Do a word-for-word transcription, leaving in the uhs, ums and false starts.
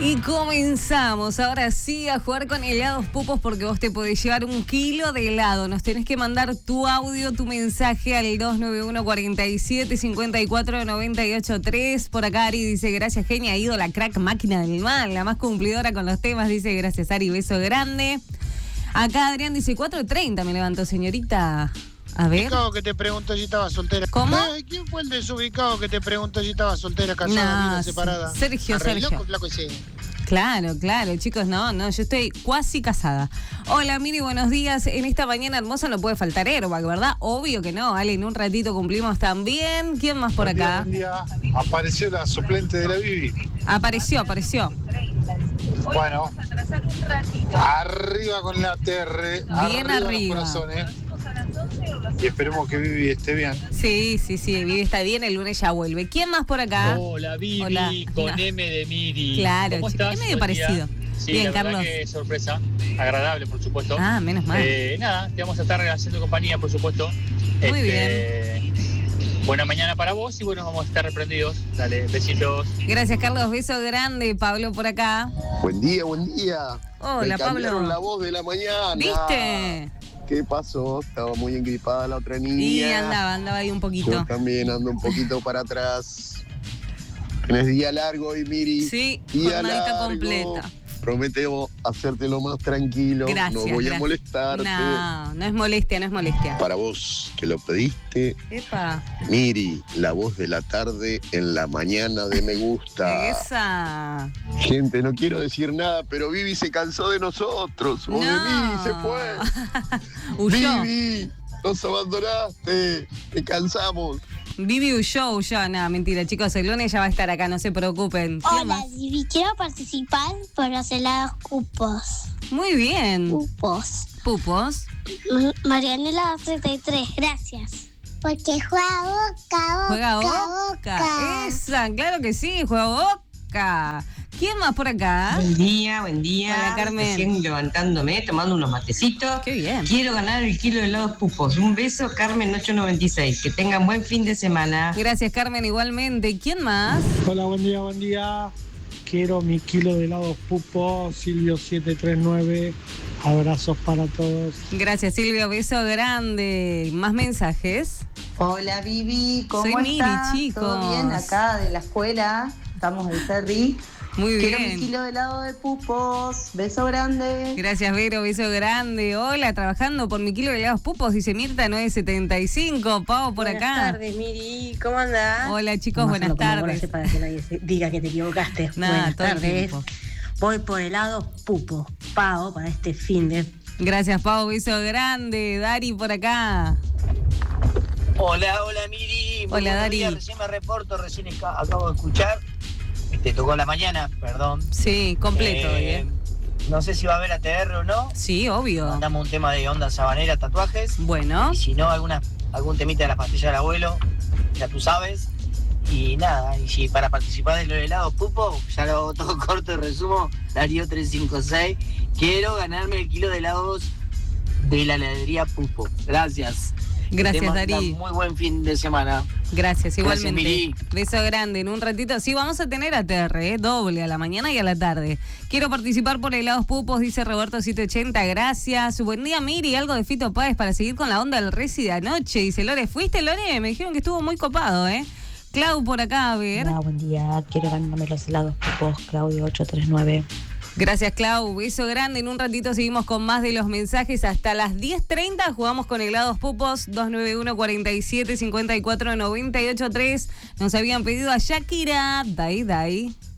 Y comenzamos ahora sí a jugar con helados pupos, porque vos te podés llevar un kilo de helado. Nos tenés que mandar tu audio, tu mensaje al dos nueve uno, cuatro siete, cinco cuatro, nueve ocho tres. Por acá Ari dice, gracias Genia, ídola, crack, máquina del mal, la más cumplidora con los temas. Dice, gracias Ari, beso grande. Acá Adrián dice, cuatro treinta me levantó, señorita. A ver. Ubicado que te preguntó si estaba soltera. ¿Cómo? Ay, ¿quién fue el desubicado que te preguntó si estaba soltera, casada, No, viva, separada? Sergio, Arregló Sergio. con flaco ese. Claro, claro, chicos, no, no, yo estoy cuasi casada. Hola, Miri, buenos días. En esta mañana hermosa no puede faltar airbag, ¿verdad? Obvio que no, Ale, en un ratito cumplimos también. ¿Quién más por Buen día, acá? buen día. Apareció la suplente de la Bibi. Apareció, apareció. Bueno, arriba con la T R, Bien arriba, arriba. los corazones. Y esperemos que Bibi esté bien. Sí, sí, sí, Vivi está bien, el lunes ya vuelve. ¿Quién más por acá? Hola, Vivi, Hola. con No. M de Miri. Claro, ¿Cómo chico, estás? es medio Buen día. parecido. Sí, Bien, la verdad Carlos. que sorpresa, agradable, por supuesto. Ah, menos mal. Eh, nada, te vamos a estar haciendo compañía, por supuesto. Muy bien. Buena mañana para vos y bueno, vamos a estar reprendidos. Dale, besitos. Gracias, Carlos, beso grande. Pablo por acá. Buen día, buen día. Hola, Me cambiaron Pablo. la voz de la mañana. ¿Viste? ¿Qué pasó? Estaba muy engripada la otra niña. Y andaba, andaba ahí un poquito. Yo también ando un poquito para atrás. Tenés día largo hoy, Miri. Sí, Día jornadita largo. completa. Prometemos hacértelo más tranquilo. Gracias. No voy gracias. a molestarte. No, no es molestia, no es molestia. Para vos, que lo pediste, Epa, Miri, la voz de la tarde en la mañana de Me Gusta. esa. Gente, no quiero decir nada, pero Vivi se cansó de nosotros. O de mí, se fue. Huyó. Vivi, nos abandonaste. Te cansamos. Vivi huyó, huyó. No, mentira, chicos, el lunes ya va a estar acá, no se preocupen. ¿Quién Hola, más? Vivi, quiero participar por los helados cupos. Muy bien. Cupos. Pupos. M- Marianela treinta y tres, gracias. Porque juega boca, Juega Boca. Esa, claro que sí, juega Boca. ¿Quién más por acá? Buen día, buen día. Hola, Carmen. Recién levantándome, tomando unos matecitos. Qué bien. Quiero ganar el kilo de helados pupos. Un beso, Carmen ocho noventa y seis. Que tengan buen fin de semana. Gracias, Carmen, igualmente. ¿Quién más? Hola, buen día, buen día. Quiero mi kilo de helados pupo, Silvio siete tres nueve. Abrazos para todos. Gracias, Silvio, beso grande. ¿Más mensajes? Hola Vivi, ¿cómo Soy Miri, estás? chicos. ¿Todo bien? Acá de la escuela, estamos en Ferry. Muy Quiero mi bien. kilo de helado de pupos, beso grande. Gracias, Vero, beso grande. Hola, trabajando por mi kilo de helados pupos, dice Mirta nueve setenta y cinco. Pau por buenas acá. Buenas tardes, Miri. ¿Cómo andás? Hola, chicos, buenas Más o menos como tardes. no sé, para que nadie se diga que te equivocaste. Nada, buenas todo el tardes. tiempo. Voy por helados pupo, Pau, para este fin de... Gracias, Pau, beso grande. Dari por acá. Hola, hola Miri. Muy Hola, buenos Dari. días. Recién me reporto, recién ca- acabo de escuchar. Te tocó la mañana, perdón. Sí, completo. Eh, hoy, ¿eh? No sé si va a haber A T R o no. Sí, obvio. Mandamos un tema de onda sabanera, tatuajes. Bueno. Y si no, alguna, algún temita de las pastillas del abuelo, ya tú sabes. Y nada, y si para participar de los helados pupo, ya lo hago todo corto y resumo, Darío tres cinco seis, quiero ganarme el kilo de helados de la heladería Pupo. Gracias. Gracias, Que tengan Darí. Muy buen fin de semana. Gracias, igualmente. Miri. Beso grande. En un ratito, sí, vamos a tener A T R, ¿eh? Doble, a la mañana y a la tarde. Quiero participar por helados pupos, dice Roberto siete ochenta. Gracias. Buen día, Miri. Algo de Fito Páez para seguir con la onda del Resi de anoche. Dice Lore, ¿fuiste, Lore? Me dijeron que estuvo muy copado, ¿eh? Clau por acá, a ver. Hola, buen día. Quiero ganarme los helados pupos, Claudio ocho tres nueve. Gracias, Clau. Beso grande. En un ratito seguimos con más de los mensajes. Hasta las diez treinta jugamos con helados pupos. dos nueve uno, cuatro siete, cinco cuatro, nueve ocho tres. Nos habían pedido a Shakira. Dai, dai.